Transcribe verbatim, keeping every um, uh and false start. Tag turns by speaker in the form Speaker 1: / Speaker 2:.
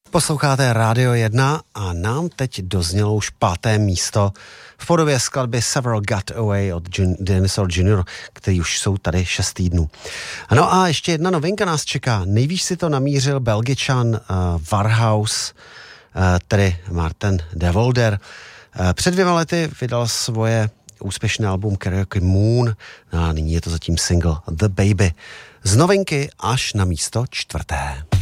Speaker 1: Posloucháte Rádio jedna a nám teď doznělo už páté místo v podobě skladby Several Got Away od Dinosaur junior, který už jsou tady šest týdnů. No a ještě jedna novinka nás čeká. Nejvíc si to namířil Belgičan uh, Warhouse, uh, tedy Martin de Volder. Uh, před dvěma lety vydal svoje úspěšné album Karaoke Moon a nyní je to zatím single The Baby. Z novinky až na místo čtvrté.